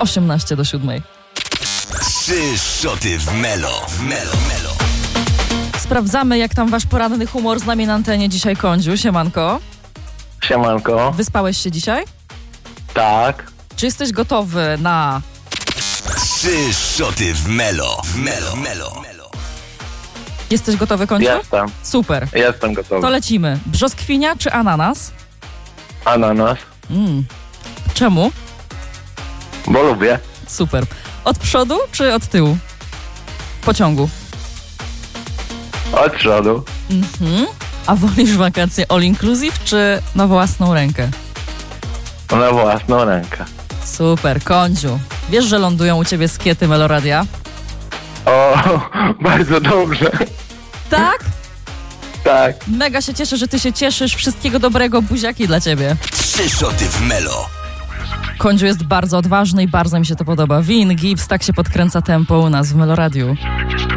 6:18. 3 szoty w Melo. Sprawdzamy, jak tam wasz poranny humor z nami na antenie dzisiaj, Kądziu. Siemanko. Siemanko. Wyspałeś się dzisiaj? Tak. Czy jesteś gotowy na... 3 szoty w Melo. Jesteś gotowy, Kądziu? Jestem. Super. Jestem gotowy. To lecimy. Brzoskwinia czy ananas? Ananas. Czemu? Bo lubię. Super. Od przodu czy od tyłu? W pociągu. Od przodu. A wolisz wakacje all inclusive czy na własną rękę? Na własną rękę. Super, Kądziu. Wiesz, że lądują u ciebie skiety Meloradia? O, bardzo dobrze. Tak? Tak. Mega się cieszę, że ty się cieszysz. Wszystkiego dobrego, buziaki dla ciebie. 3 szoty w Melo. Kądziu jest bardzo odważny i bardzo mi się to podoba. Vin Gibbs, tak się podkręca tempo u nas w Meloradiu.